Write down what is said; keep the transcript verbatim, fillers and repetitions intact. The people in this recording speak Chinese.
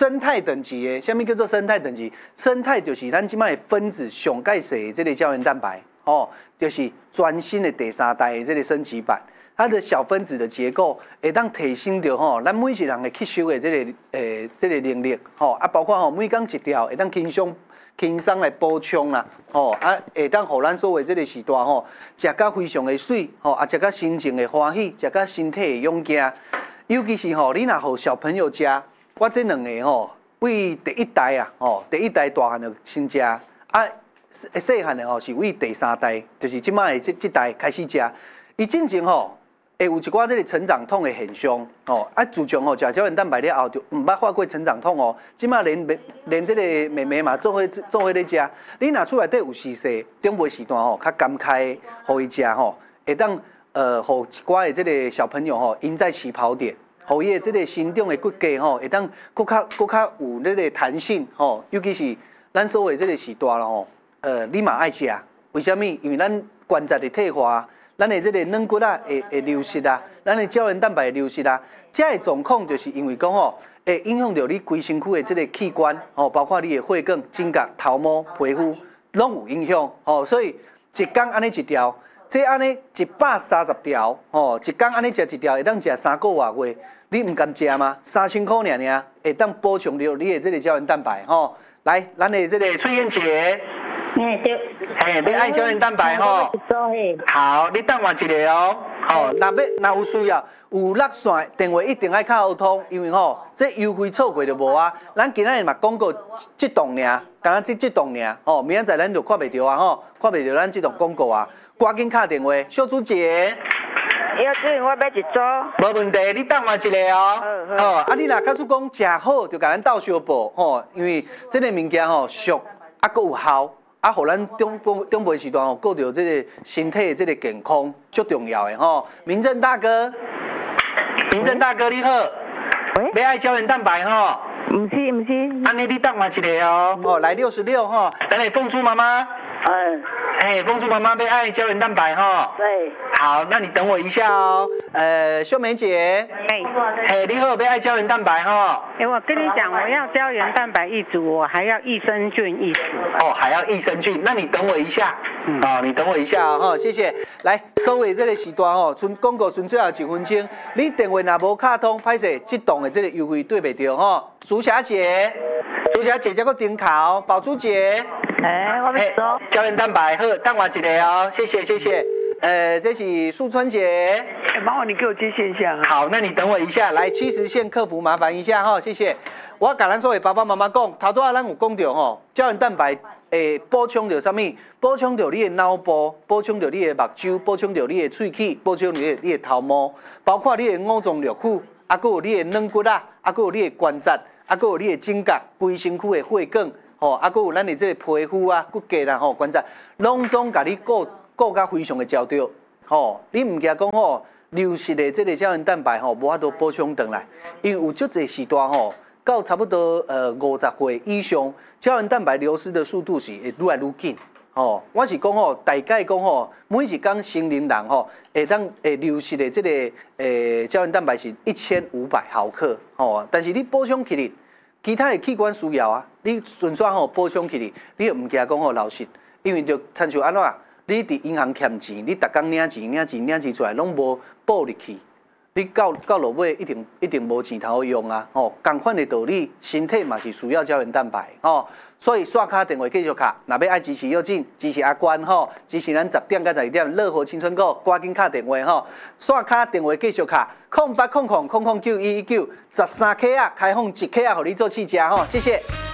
生态等级的，什么叫做生态等级？生态就是咱即卖分子上介细的这个胶原蛋白，哦，就是全新的第三代的这个升级版。它的小分子的结构会当提升到吼，咱每一个人的吸收的这个诶、这个能力，吼啊，包括吼每工一条会当轻松轻松来补充啦，吼啊，会当互咱所谓这个时段吼，食甲非常的水，吼啊，食甲心情的欢喜，食甲身体的勇敢，尤其是吼，你若互小朋友食，我这两个吼，为第一代啊，吼，第一代大汉就先食，啊，细汉的吼是为第三代，就是即摆的这这代开始食，伊进前吼。会有一寡这个成长痛的现象哦，啊，自从吼食胶原蛋白了后，就唔捌发过成长痛哦。即马连连这个妹妹嘛，做伙做伙咧食，你拿出来底有时势，中午时段吼较感慨，互伊食吼，会当呃，互一寡的这个小朋友吼，赢在起跑点，互伊的这个心脏的骨骼吼，会当更较更较有那个弹性吼，尤其是咱所谓这个时段咯吼，呃，你嘛爱食，为什么？因为咱关节的退化。咱的这个软骨啊，会会流失啊，咱的胶原蛋白流失啊，这个状况就是因为讲吼，会影响到你规身躯的这个器官，哦，包括你的血管、指甲、头毛、皮肤，拢有影响，哦，所以一天安尼一条，这安尼一百三十条，哦，一天安尼食一条，会当食三个月月，你唔甘食吗？三千块尔尔，会当补充到你的这个胶原蛋白，吼，来，咱的这个翠燕姐。 哎对， 哎，要爱胶原蛋白吼。好，你等我一下哦。吼，若要若有需要，有落线电话一定爱较好通，因为吼，这优惠错过就无啊。咱今仔日嘛广告这档尔，刚刚这这档尔，吼，明仔载咱就看袂到啊吼，看袂到咱这档广告啊。赶紧打电话，秀珠姐。 要是我要一组。 无问题，你等我一下哦。好，哦，啊，你若假使讲食好，就甲咱斗相报吼，因为这个物件吼俗，啊，佫有效。啊，互咱中中中辈时段吼，顾到这个身体的这个健康，最重要的吼。明正大哥，明正大哥你好， 喂， 要爱胶原蛋白吼？ 唔是唔是， 安尼你等我一下哦。哦，来六十六吼，等下凤珠妈妈。 嗯， 哎，凤珠妈妈要爱胶原蛋白吼。 对。 好，那你等我一下哦。呃，秀梅姐。 哎。 哎，你好，要爱胶原蛋白吼。 哎，我跟你讲，我要胶原蛋白一组，我还要益生菌一组。 哦，还要益生菌，那你等我一下。嗯。哦，你等我一下哦，谢谢。来，所以这个时段哦，剩广告剩最后一分钟，你电话若无卡通，歹势，这档的这个优惠对袂到吼。朱小姐，朱小姐，这个顶考，宝珠姐。 哎，我要说。 胶原蛋白好，等我一下哦，谢谢谢谢。呃，这是素春姐。 哎，麻烦你给我接线一下。 好，那你等我一下，来七十线客服麻烦一下哈，谢谢。我甲咱所有爸爸妈妈讲，头拄仔咱有讲到吼，胶原蛋白会补充到什么？补充到你的脑部，补充到你的目睭，补充到你的喙齿，补充你的你的头毛，包括你的五脏六腑，啊，还有你的软骨啊，啊，还有你的关节，啊，还有你的指甲，规身躯的血管，吼，啊，还有咱的这个皮肤啊、骨骼啦，吼，关节，拢总甲你顾顾甲非常的焦掉，吼，你唔惊讲吼。流失的这个胶原蛋白吼，无法度补充回来，因为有足侪时段吼，到差不多呃五十岁以上，胶原蛋白流失的速度是会愈来愈紧。吼，我是讲吼，大概讲吼，每一天成年人吼，会当会流失的这个诶胶原蛋白是一千五百毫克，吼，但是你补充起嚟，其他的器官需要啊，你顺续吼补充起嚟，你又唔惊讲吼流失，因为就亲像安怎？你伫银行欠钱，你逐工领钱、领钱、领钱出来，拢无补入去，你到到落尾一定一定无钱头用啊！吼，同款的道理，身体嘛是需要胶原蛋白吼，所以刷卡电话继续卡，若要爱支持要紧，支持阿关吼，支持咱十点到十二点乐活青春股，赶紧卡电话吼，刷卡电话继续卡，空八空空空空九一一九，十三 K 啊，开放一 K 啊，互你做试食吼，谢谢。